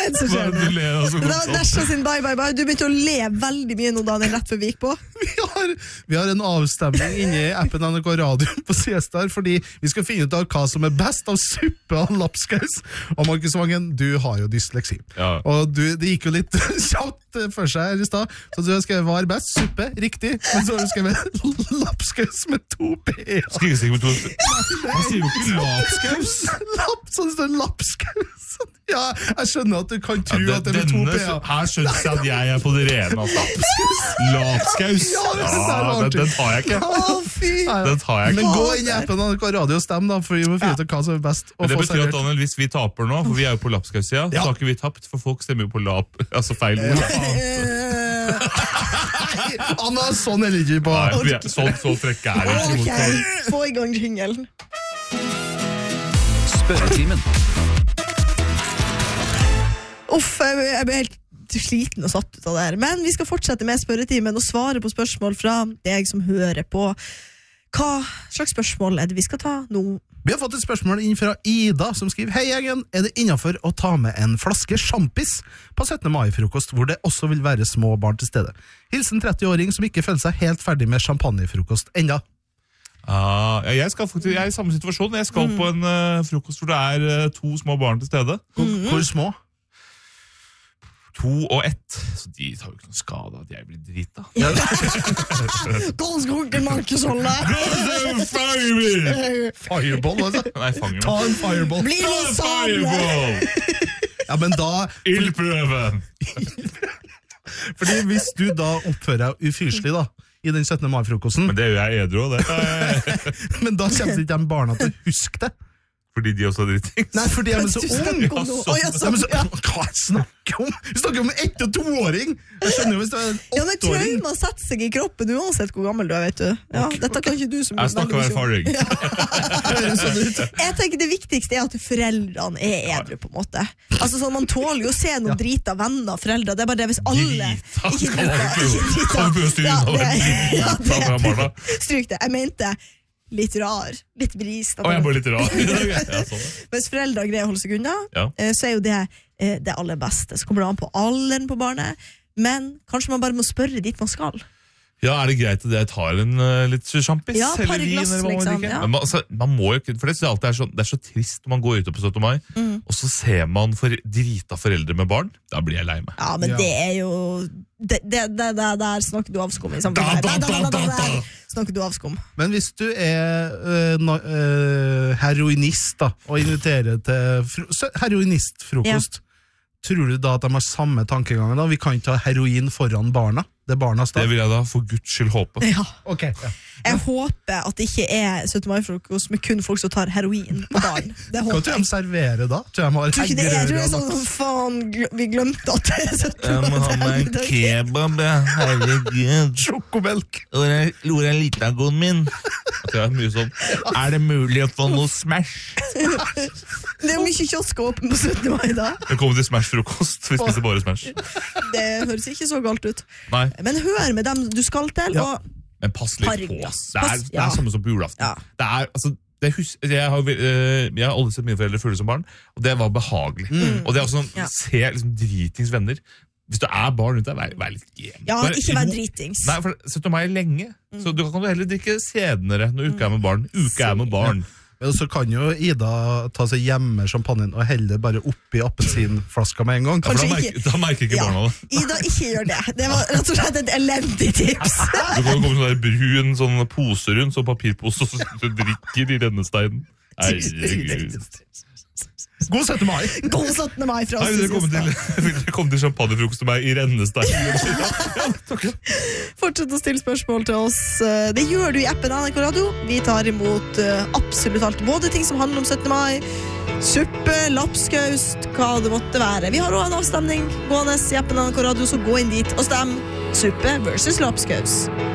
det som skjer nå? Det var Nesha sin bye. Du begynte å le veldig mye nå, Daniel, rett før vi gikk på. Vi har en avstemning inne i appen NRK Radio på Siestar, fordi vi skal finne ut av hva som er best av suppe og lapskaus. Og Markus Vangen, du har jo dysleksi. Ja. Og det gikk jo litt kjapt for seg her i sted, så du har skrevet hva er best? Suppe, riktig. Men så har du skrevet lapskaus med 2 p-er. Skrives ikke med 2 p-er? Han sier jo ikke lapskaus. Så det står lapskaus. Ja, jeg skjønner at du kan tro at det er 2 p-er. Her skjønner jeg at jeg er på det rene, altså. Lapskaus. Ja, den tar jeg ikke. Den tar jeg ikke. Men gå inn i appen NRK Radio og stem da, for vi må finne ut hva som er best. Men det betyr at, Daniel, hvis vi taper nå, for vi er jo på lapskaus-sida, så har ikke vi tapt, for folk stemmer jo på altså feil ord. Anna, sånn er det ikke på. Nei, så trekker jeg ikke mot det. Få i gang jingelen. Spørretimen. Jeg ble helt sliten og satt ut av det her. Men vi skal fortsette med spørretimen og svare på spørsmål fra deg som hører på. Hva slags spørsmål er det vi skal ta nå? Vi har fått et spørsmål inn fra Ida, som skriver: Hei, Egen, er det innenfor å ta med en flaske sjampis på 17. mai-frokost, hvor det også vil være små barn til stede? Hilsen 30-åring som ikke føler seg helt ferdig med champagnefrokost enda. Jeg er i samme situasjon. Jeg skal på en frokost hvor det er 2 små barn til stede. Hvor små? 2 og 1. Så de tar jo ikke noen skade at jeg blir drita. Ganske onkel Markus holde. Fireball, altså? Nei, fanger meg. Ta en fireball. Blir det sammen? Ja, men da... Ildprøven! Fordi hvis du da oppfører deg ufyselig da, i den 17. mai-frokosten... Men det gjør jeg edru, det. Men da kommer ikke de barna til å huske det. Fordi de også er drittings? Nei, fordi de er så unge. Hva snakker om? Vi snakker om en 1- og 2-åring. Jeg skjønner jo hvis det er en 8-åring. Ja, men traumer setter seg i kroppen uansett hvor gammel du er, vet du. Ja, dette kan ikke du som... Jeg snakker om erfaring. Jeg tenker det viktigste er at foreldrene er edru, på en måte. Altså, sånn, man tåler jo å se noen drita venner, foreldre. Det er bare det hvis alle... Kan du styre av barna? Stryk det. Jeg mente... litt rar, litt brist. Jeg er bare litt rar. Mens foreldre greier å holde seg unna, så er jo det aller beste. Så kommer det an på alderen på barnet, men kanskje man bare må spørre dit man skal. Ja, er det greit at jeg tar en litt sjampis? Ja, par glass, liksom. Ja. Men man må jo ikke, for det synes jeg alltid det er så trist når man går ut på 17. mai, og så ser man drita foreldre med barn. Da blir jeg lei meg. Ja, men det er jo... Der snakker du avskum. Snakker du avskum. Men hvis du er heroinist da, og inviterer til heroinistfrokost, tror du da at de har samme tankegangen da? Vi kan ikke ha heroin foran barna. Det er barnas dag. Det vil jeg da for Guds skyld håpe. Ja. Okay, ja. Jeg håper at det ikke er 17. mai-frokost med kun folk som tar heroin på dagen. Hva tror de serverer da? Tror de det er sånn, faen, vi glemte at det er 17. mai. Jeg må ha meg kebab, herregud. Sjokomelk. Hvor er litagoen min? Det er mye sånn. Er det mulig å få noe Smash? Det er mye kiosker åpen på 17. mai da. Jeg kommer til Smash-frokost. Vi spiser bare Smash. Det høres ikke så galt ut. Nei. Men hør med dem du skal til, og men pass litt på. Det er samme som på julaften. Ja. Det er, altså, jeg har aldri sett mine foreldre fulle som barn, og det var behagelig. Og det er også sånn, se liksom, dritings venner. Hvis du er barn rundt deg, vær litt game. Ja, ikke vær dritings. Nei, for 17. mai er lenge, så du kan heller drikke senere når uka er med barn. Uka er med barn. Men så kan jo Ida ta seg hjemme champagnen og helle bare oppi appelsinflaska med en gang. Da merker ikke barna det. Ida, ikke gjør det. Det var rett og slett et elendig tips. Du kan komme sånn brun sånn pose rundt, sånn papirpose, så du drikker i rennesteinen. God 17. mai. God 17. mai fra oss. Det kom til champagnefrokost til meg i rennesteinen. Fortsett å stille spørsmål til oss. Det gjør du i appen NRK Radio. Vi tar imot absolutt alt. Både ting som handler om 17. mai, suppe, lapskaust, hva det måtte være. Vi har også en avstemning gående i appen NRK Radio, så gå inn dit og stem suppe versus lapskaust.